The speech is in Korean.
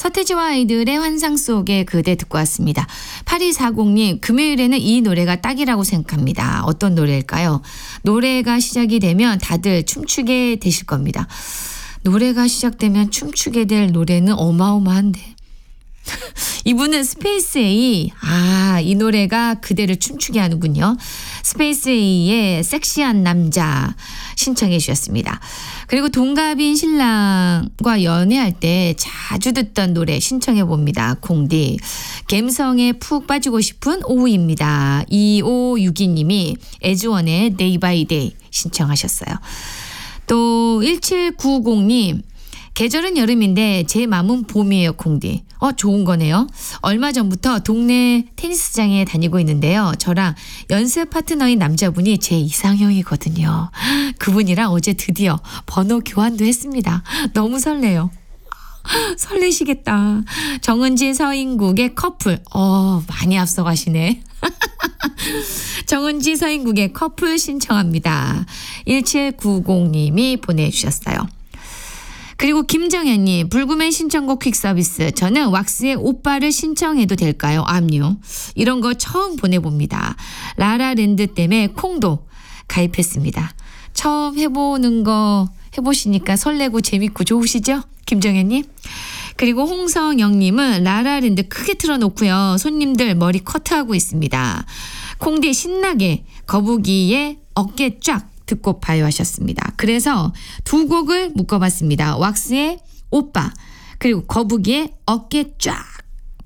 서태지와 아이들의 환상 속의 그대 듣고 왔습니다. 8240님, 금요일에는 이 노래가 딱이라고 생각합니다. 어떤 노래일까요? 노래가 시작이 되면 다들 춤추게 되실 겁니다. 노래가 시작되면 춤추게 될 노래는 어마어마한데. 이분은 스페이스 A. 이 노래가 그대를 춤추게 하는군요. 스페이스 A의 섹시한 남자 신청해 주셨습니다. 그리고 동갑인 신랑과 연애할 때 자주 듣던 노래 신청해 봅니다. 공디. 갬성에 푹 빠지고 싶은 오후입니다. 2562님이 에즈원의 Day by Day 신청하셨어요. 또 1790님. 계절은 여름인데 제 맘은 봄이에요, 콩디. 좋은 거네요. 얼마 전부터 동네 테니스장에 다니고 있는데요. 저랑 연습 파트너인 남자분이 제 이상형이거든요. 그분이랑 어제 드디어 번호 교환도 했습니다. 너무 설레요. 설레시겠다. 정은지 서인국의 커플. 많이 앞서가시네. 정은지 서인국의 커플 신청합니다. 1790님이 보내주셨어요. 그리고 김정현님, 불구맨 신청곡 퀵서비스. 저는 왁스의 오빠를 신청해도 될까요? 압류. 이런 거 처음 보내봅니다. 라라랜드 때문에 콩도 가입했습니다. 처음 해보는 거 해보시니까 설레고 재밌고 좋으시죠? 김정현님. 그리고 홍성영님은 라라랜드 크게 틀어놓고요. 손님들 머리 커트하고 있습니다. 콩디 신나게 거북이의 어깨 쫙 듣고 봐요 하셨습니다. 그래서 두 곡을 묶어봤습니다. 왁스의 오빠 그리고 거북이의 어깨 쫙.